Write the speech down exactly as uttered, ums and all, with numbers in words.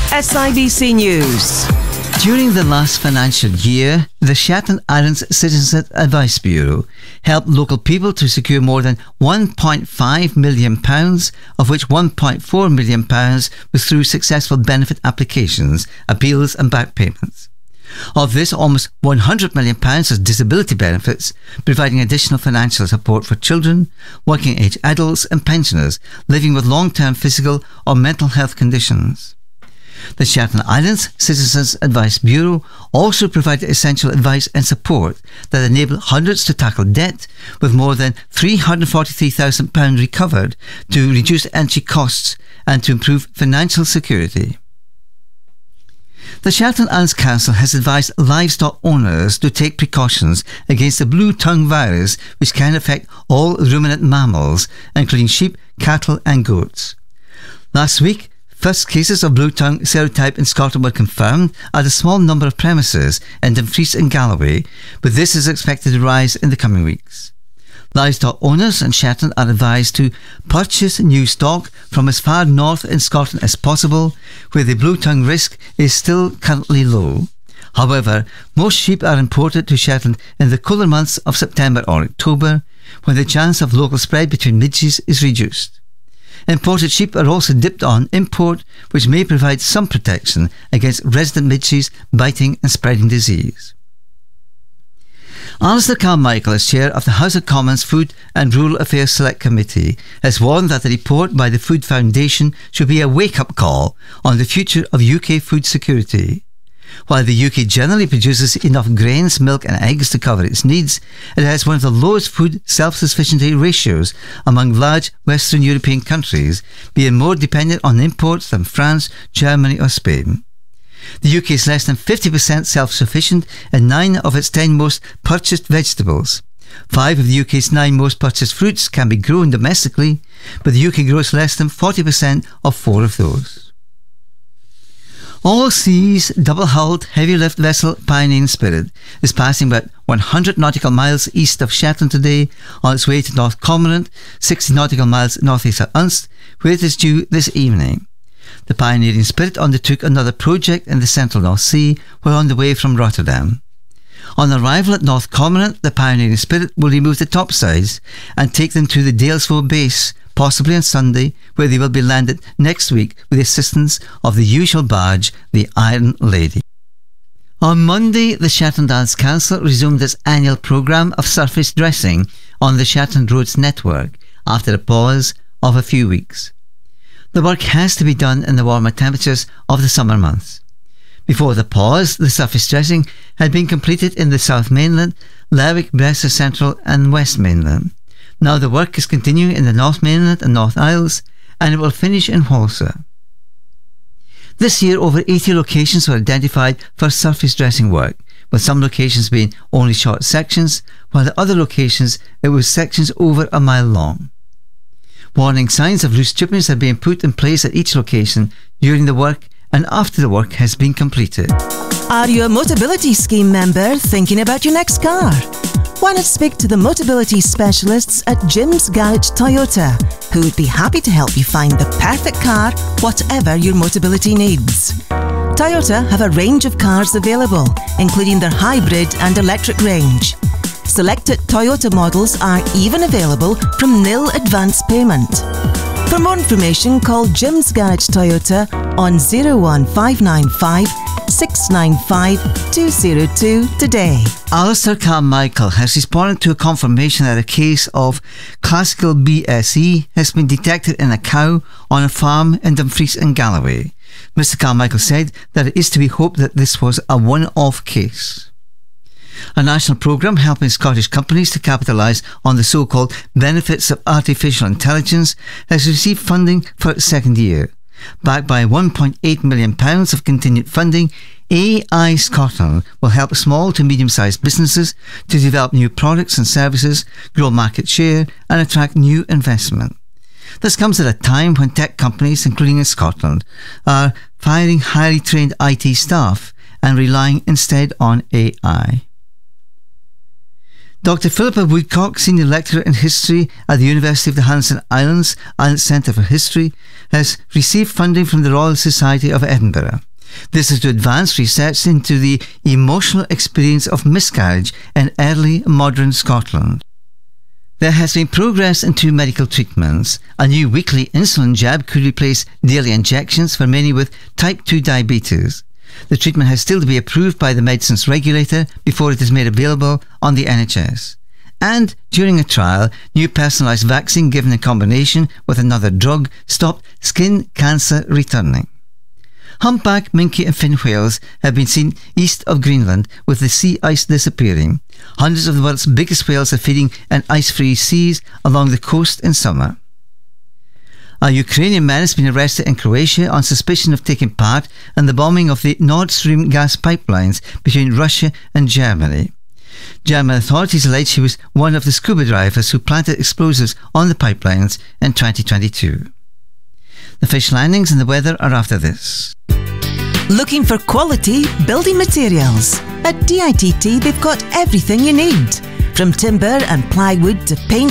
S I B C News. During the last financial year, the Shetland Islands Citizens Advice Bureau helped local people to secure more than one point five million pounds, of which one point four million pounds was through successful benefit applications, appeals and back payments. Of this, almost one hundred million pounds was disability benefits, providing additional financial support for children, working-age adults and pensioners living with long-term physical or mental health conditions. The Shetland Islands Citizens Advice Bureau also provided essential advice and support that enabled hundreds to tackle debt, with more than three hundred forty-three thousand pounds recovered to reduce entry costs and to improve financial security. The Shetland Islands Council has advised livestock owners to take precautions against the blue tongue virus, which can affect all ruminant mammals, including sheep, cattle and goats. Last week, first cases of blue tongue serotype in Scotland were confirmed at a small number of premises in Dumfries and Galloway, but this is expected to rise in the coming weeks. Livestock owners in Shetland are advised to purchase new stock from as far north in Scotland as possible, where the blue tongue risk is still currently low. However, most sheep are imported to Shetland in the cooler months of September or October, when the chance of local spread between midges is reduced. Imported sheep are also dipped on import, which may provide some protection against resident midges biting and spreading disease. Alistair Carmichael, as chair of the House of Commons Food and Rural Affairs Select Committee, has warned that the report by the Food Foundation should be a wake-up call on the future of U K food security. While the U K generally produces enough grains, milk and eggs to cover its needs, it has one of the lowest food self-sufficiency ratios among large Western European countries, being more dependent on imports than France, Germany or Spain. The U K is less than fifty percent self-sufficient in nine of its ten most purchased vegetables. Five of the U K's nine most purchased fruits can be grown domestically, but the U K grows less than forty percent of four of those. All Seas double-hulled heavy-lift vessel Pioneering Spirit is passing about one hundred nautical miles east of Shetland today on its way to North Cormorant, sixty nautical miles northeast of Unst, where it is due this evening. The Pioneering Spirit undertook another project in the central North Sea while on the way from Rotterdam. On arrival at North Cormorant, the Pioneering Spirit will remove the topsides and take them to the Dalesford base, possibly on Sunday, where they will be landed next week with the assistance of the usual barge, the Iron Lady. On Monday, the Shetland Islands Council resumed its annual programme of surface dressing on the Shetland Roads network after a pause of a few weeks. The work has to be done in the warmer temperatures of the summer months. Before the pause, the surface dressing had been completed in the South Mainland, Lerwick, Bressa Central and West Mainland. Now the work is continuing in the North Mainland and North Isles, and it will finish in Walsall. This year, over eighty locations were identified for surface dressing work, with some locations being only short sections, while at other locations it was sections over a mile long. Warning signs of loose chippings are being put in place at each location during the work and after the work has been completed. Are you a Motability Scheme member thinking about your next car? Why not speak to the Motability specialists at Jim's Garage Toyota, who would be happy to help you find the perfect car, whatever your Motability needs. Toyota have a range of cars available, including their hybrid and electric range. Selected Toyota models are even available from nil advance payment. For more information, call Jim's Garage Toyota on zero one five nine five, six nine five, two zero two today. Alistair Carmichael has responded to a confirmation that a case of classical B S E has been detected in a cow on a farm in Dumfries and Galloway. Mister Carmichael said that it is to be hoped that this was a one-off case. A national programme helping Scottish companies to capitalise on the so-called benefits of artificial intelligence has received funding for its second year. Backed by one point eight million pounds of continued funding, A I Scotland will help small to medium-sized businesses to develop new products and services, grow market share and attract new investment. This comes at a time when tech companies, including in Scotland, are firing highly trained I T staff and relying instead on A I. Doctor Philippa Woodcock, Senior Lecturer in History at the University of the Hanson Islands and its Centre for History, has received funding from the Royal Society of Edinburgh. This is to advance research into the emotional experience of miscarriage in early modern Scotland. There has been progress in two medical treatments. A new weekly insulin jab could replace daily injections for many with type two diabetes. The treatment has still to be approved by the medicines regulator before it is made available on the N H S. And during a trial, new personalised vaccine given in combination with another drug stopped skin cancer returning. Humpback, minke and fin whales have been seen east of Greenland with the sea ice disappearing. Hundreds of the world's biggest whales are feeding in ice-free seas along the coast in summer. A Ukrainian man has been arrested in Croatia on suspicion of taking part in the bombing of the Nord Stream gas pipelines between Russia and Germany. German authorities allege he was one of the scuba divers who planted explosives on the pipelines in twenty twenty-two. The fish landings and the weather are after this. Looking for quality building materials? At D I T T they've got everything you need. From timber and plywood to paint,